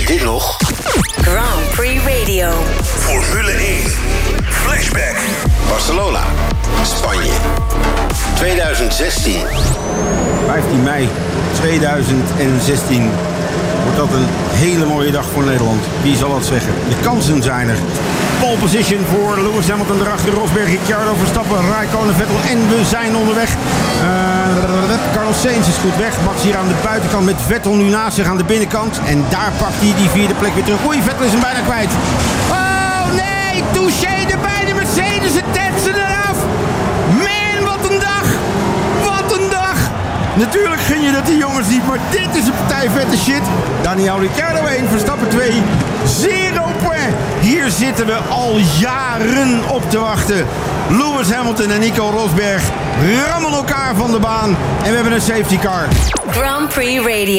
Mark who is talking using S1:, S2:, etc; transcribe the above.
S1: je dit nog?
S2: Grand Prix Radio.
S1: Formule 1. Flashback. Barcelona. Spanje. 2016.
S3: 15 mei 2016. Wordt dat een hele mooie dag voor Nederland. Wie zal dat zeggen? De kansen zijn er. Pole position voor Lewis Hamilton, erachter Rosberg, Ricciardo, Verstappen, Raikkonen, Vettel en we zijn onderweg. Carlos Sainz is goed weg. Max hier aan de buitenkant met Vettel nu naast zich aan de binnenkant. En daar pakt hij die vierde plek weer terug. Oei, Vettel is hem bijna kwijt. Oh nee, touché erbij, de Mercedes, het tetsen eraf. Man, wat een dag. Wat een dag. Natuurlijk gun je dat die jongens niet, maar dit is een partij vette shit. Daniel Ricciardo 1, Verstappen 2, 0 point. Hier zitten we al jaren op te wachten. Lewis Hamilton en Nico Rosberg rammen elkaar van de baan. En we hebben een safety car.
S2: Grand Prix Radio.